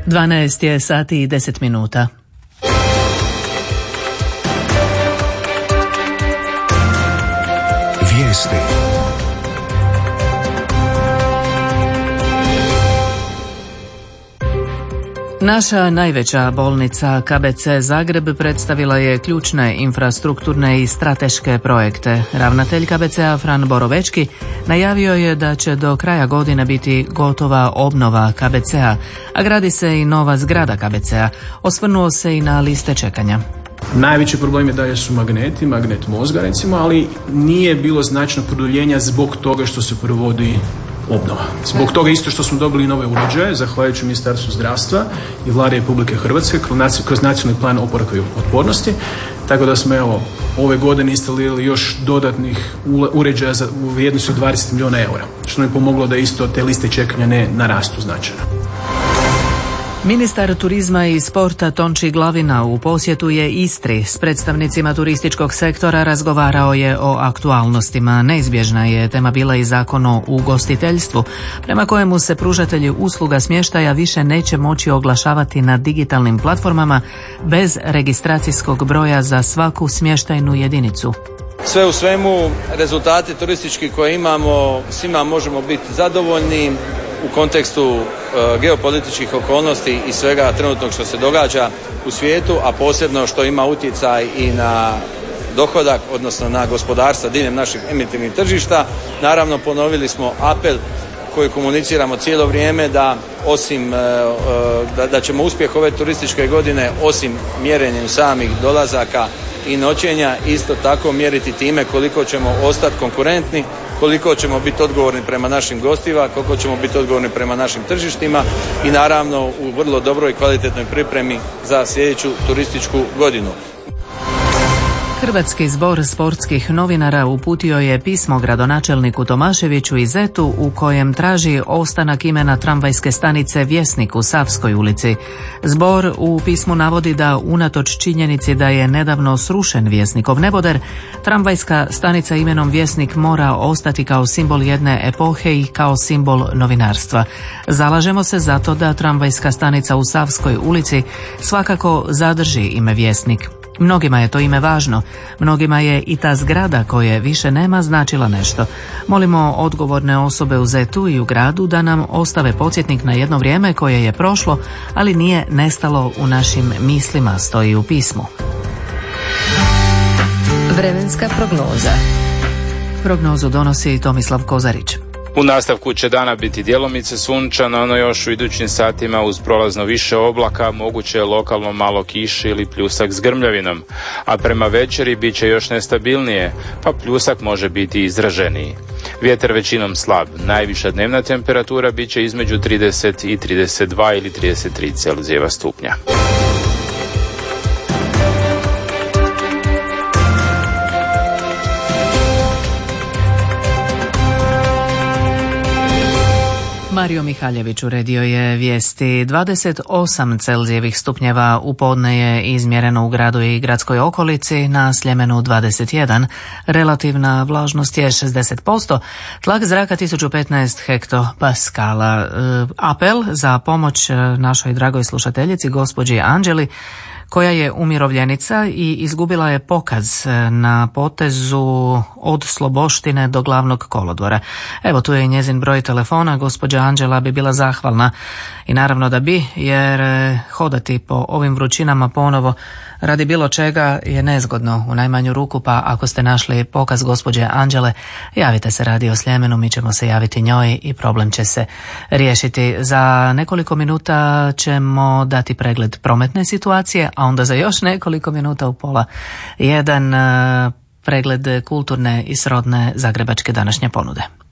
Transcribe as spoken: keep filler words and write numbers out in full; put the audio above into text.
dvanaest je sati i deset minuta. Vijesti. Naša najveća bolnica K B C Zagreb predstavila je ključne infrastrukturne i strateške projekte. Ravnatelj K B C-a Fran Borovečki najavio je da će do kraja godine biti gotova obnova K B C-a, a gradi se i nova zgrada K B C-a. Osvrnuo se i na liste čekanja. Najveći problem je da su magneti, magnet mozga recimo, ali nije bilo značajnog produljenja zbog toga što se provodi obnova. Zbog toga isto što smo dobili nove uređaje, zahvaljujući Ministarstvu zdravstva i Vlade Republike Hrvatske kroz nacionalni plan oporavka i otpornosti, tako da smo evo ove godine instalirali još dodatnih uređaja za, u vrijednosti od dvadeset milijuna eura, što nam je pomoglo da isto te liste čekanja ne narastu značajno. Ministar turizma i sporta Tonči Glavina u posjetu je Istri. S predstavnicima turističkog sektora razgovarao je o aktualnostima. Neizbježna je tema bila i Zakon o ugostiteljstvu, prema kojemu se pružatelji usluga smještaja više neće moći oglašavati na digitalnim platformama bez registracijskog broja za svaku smještajnu jedinicu. Sve u svemu, rezultati turistički koje imamo, svima možemo biti zadovoljni u kontekstu e, geopolitičkih okolnosti i svega trenutnog što se događa u svijetu, a posebno što ima utjecaj i na dohodak, odnosno na gospodarstva diljem naših emitivnih tržišta. Naravno, ponovili smo apel koji komuniciramo cijelo vrijeme da osim e, da, da ćemo uspjeh ove turističke godine osim mjerenjem samih dolazaka i noćenja isto tako mjeriti time koliko ćemo ostati konkurentni, koliko ćemo biti odgovorni prema našim gostima, koliko ćemo biti odgovorni prema našim tržištima i naravno u vrlo dobroj i kvalitetnoj pripremi za sljedeću turističku godinu. Hrvatski zbor sportskih novinara uputio je pismo gradonačelniku Tomaševiću i Zetu u kojem traži ostanak imena tramvajske stanice Vjesnik u Savskoj ulici. Zbor u pismu navodi da unatoč činjenici da je nedavno srušen Vjesnikov neboder, tramvajska stanica imenom Vjesnik mora ostati kao simbol jedne epohe i kao simbol novinarstva. Zalažemo se zato da tramvajska stanica u Savskoj ulici svakako zadrži ime Vjesnik. Mnogima je to ime važno, mnogima je i ta zgrada koje više nema značila nešto. Molimo odgovorne osobe u Zetu i u gradu da nam ostave podsjetnik na jedno vrijeme koje je prošlo, ali nije nestalo u našim mislima, stoji u pismu. Vremenska prognoza. Prognozu donosi Tomislav Kozarić. U nastavku će dana biti djelomice sunčano, no još u idućim satima uz prolazno više oblaka moguće je lokalno malo kiše ili pljusak s grmljavinom, a prema večeri bit će još nestabilnije, pa pljusak može biti izraženiji. Vjetar većinom slab, najviša dnevna temperatura bit će između trideset i trideset dva ili trideset tri Celzijeva stupnja. Mario Mihaljević uredio je vijesti. dvadeset osam Celzijevih stupnjeva u podne je izmjereno u gradu i gradskoj okolici, na Sljemenu dvadeset jedan, relativna vlažnost je šezdeset posto, tlak zraka tisuću petnaest hektopaskala. E, apel za pomoć našoj dragoj slušateljici, gospođi Anđeli, koja je umirovljenica i izgubila je pokaz na potezu od Sloboštine do Glavnog kolodvora. Evo, tu je i njezin broj telefona. Gospođa Anđela bi bila zahvalna i naravno da bi, jer hodati po ovim vrućinama ponovo radi bilo čega je nezgodno u najmanju ruku, pa ako ste našli pokaz gospođe Anđele, javite se Radio Sljemenu, mi ćemo se javiti njoj i problem će se riješiti. Za nekoliko minuta ćemo dati pregled prometne situacije, a onda za još nekoliko minuta u pola jedan pregled kulturne i srodne zagrebačke današnje ponude.